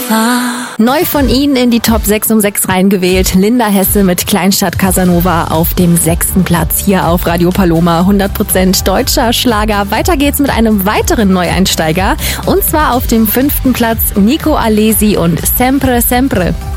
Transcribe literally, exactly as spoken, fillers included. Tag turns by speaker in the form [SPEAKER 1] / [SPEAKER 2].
[SPEAKER 1] Neu von Ihnen in die Top sechs um sechs reingewählt. Linda Hesse mit Kleinstadt Casanova auf dem sechsten Platz hier auf Radio Paloma. hundert Prozent deutscher Schlager. Weiter geht's mit einem weiteren Neueinsteiger. Und zwar auf dem fünften Platz Nico Alesi und Sempre Sempre.